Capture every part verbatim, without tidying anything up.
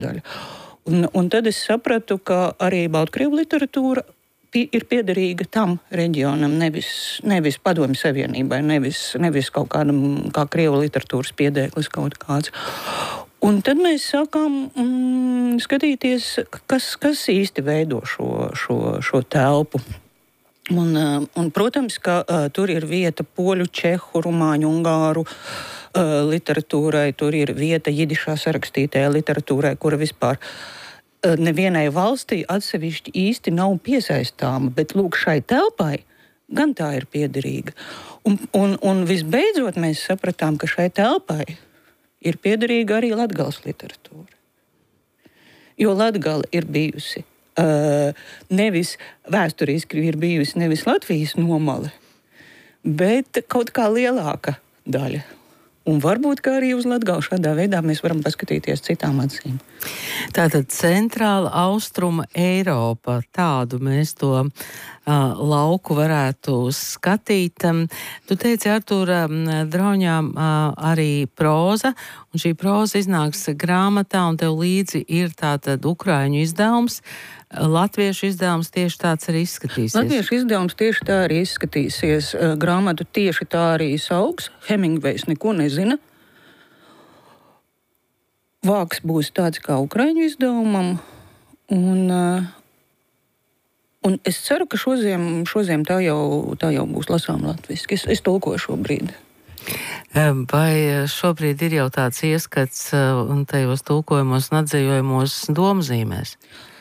daļa. Un, un tad es sapratu, ka arī baltkrievu literatūra pi, ir piederīga tam reģionam, nevis, nevis Padomju Savienībai, nevis, nevis kaut kādam kā krievu literatūras piedēklis kaut kāds. Un tad mēs sākām mm, skatīties, kas, kas īsti veido šo, šo, šo telpu. Un, un, protams, ka uh, tur ir vieta poļu, čehu, rumāņu, ungāru uh, literatūrai, tur ir vieta jidišā sarakstītajai literatūrai, kura vispār uh, nevienai valstī atsevišķi īsti nav piesaistāma, bet lūk šai telpai gan tā ir piederīga. Un, un, un visbeidzot mēs sapratām, ka šai telpai ir piederīga arī Latgales literatūra. Jo Latgale ir bijusi Uh, nevis vēsturiski ir bijusi nevis Latvijas nomale, bet kaut kā lielāka daļa. Un varbūt arī uz Latgali šādā veidā mēs varam paskatīties citām acīm. Tātad centrāla austruma Eiropa, tādu mēs to uh, lauku varētu skatīt. Um, tu teici, Artūra, Drauņām uh, arī proza, un šī proza iznāks grāmatā, un tev līdzi ir tātad ukraiņu izdevums. Latviešu izdevums tieši tāds arī izskatīsies. Latviešu izdevums tieši tā arī izskatīsies. Grāmatu tieši tā arī sauks. Hemingvejs neko nezina. Vāks būs tāds kā ukraiņu izdevumam. Un, un es ceru, ka šoziem, šoziem tā, jau, tā jau būs lasām latviski. Es, es tulkoju šobrīd. Vai šobrīd ir jau tāds ieskats un tajos tulkojumos un atzījumos domzīmēs?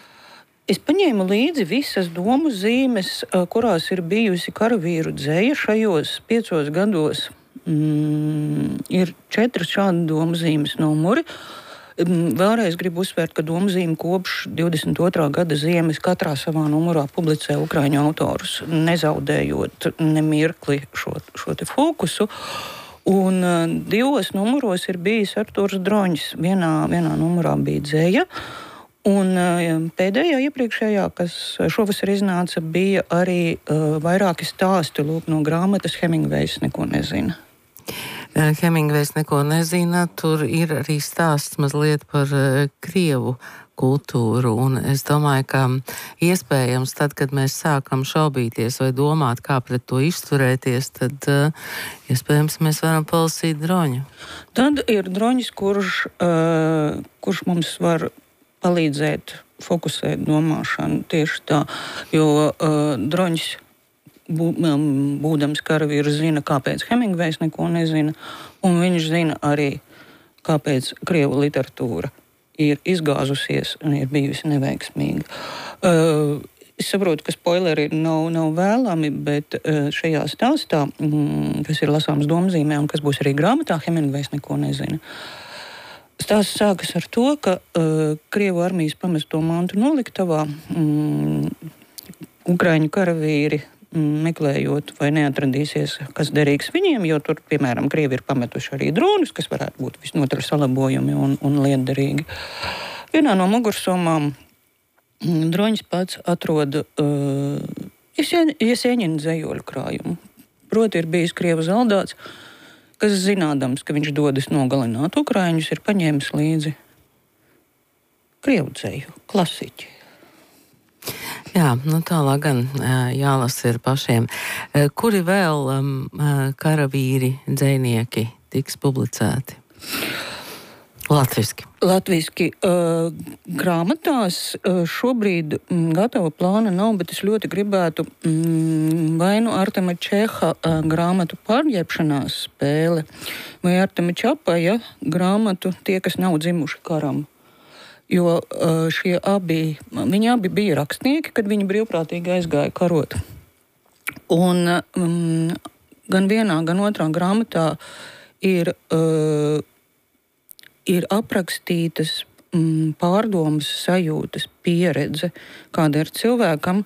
Es paņēmu līdzi visas domu zīmes, kurās ir bijusi karavīru dzeja šajos piecos gados. Mm, ir četras šādi domu zīmes numuri. Mm, vēlreiz gribu uzsvērt, ka domu zīme kopš divdesmit otrā gada ziemas katrā savā numurā publicē ukraiņu autorus, nezaudējot nemirkli šo, šo te fokusu. Un uh, divos numuros ir bijis Artūrs Droņs. Vienā, vienā numurā bija dzeja. Un pēdējā iepriekšējā, kas šovasar iznāca, bija arī uh, vairāki stāsti lūk, no grāmatas Hemingvejs neko nezina. Hemingvejs neko nezina, tur ir arī stāsts mazliet par uh, krievu kultūru, un es domāju, ka iespējams tad, kad mēs sākam šaubīties vai domāt, kā pret to izturēties, tad uh, iespējams mēs varam palasīt Droņu. Tad ir Droņs, kurš, uh, kurš mums var palīdzēt fokusēt domāšanu tieši tā, jo uh, Droņs, bū, būdams karavīrs, zina, kāpēc Hemingvejs neko nezina, un viņš zina arī, kāpēc krievu literatūra ir izgāzusies un ir bijusi neveiksmīga. Uh, es saprotu, ka spoileri nav, nav vēlami, bet uh, šajā stāstā, mm, kas ir lasāms domzīmē un kas būs arī grāmatā, Hemingvejs neko nezina. Stāsts sākas ar to, ka uh, Krievu armijas pamesto mantu noliktavā mm, ukraiņu karavīri mm, meklējot, vai neatradīsies, kas derīgs viņiem, jo tur, piemēram, Krievi ir pametuši arī dronus, kas varētu būt visnotaļ salabojumi un, un lietderīgi. Vienā no mugursomām mm, Droņs pats atrod uh, Jesēņina dzejoļu krājumu. Proti ir bijis Krievu zaldāts, kas zinādams, ka viņš dodas nogalināt ukraiņus, ir paņēmis līdzi krievu dzeju, klasiķi. Jā, nu tālāk gan jālasa ir pašiem. Kuri vēl um, karavīri, dzejnieki tiks publicēti? Latviski. Latviski uh, grāmatās uh, šobrīd mm, gatava plāna nav, bet es ļoti gribētu mm, vai nu Artema Čeha uh, grāmatu Pārģērbšanās spēle, vai Artema Čapaja grāmatu Tie, kas nav dzimuši karam. Jo uh, šie abi, viņi abi bija rakstnieki, kad viņi brīvprātīgi aizgāja karot. Un um, gan vienā, gan otrā grāmatā ir uh, ir aprakstītas mm, pārdomas, sajūtas, pieredze, kāda ir cilvēkam,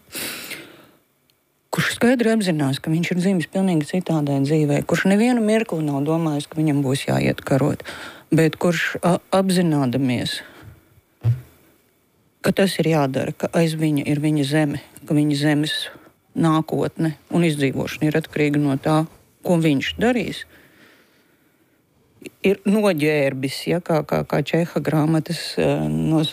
kurš skaidri apzinās, ka viņš ir dzimis pilnīgi citādai dzīvē, kurš nevienu mirkli nav domājis, ka viņam būs jāiet karot, bet kurš a, apzinādamies, ka tas ir jādara, ka aiz viņa ir viņa zeme, ka viņa zemes nākotne un izdzīvošana ir atkarīga no tā, ko viņš darīs, ir noģērbis, ja, kā, kā, kā Čeha grāmatas uh,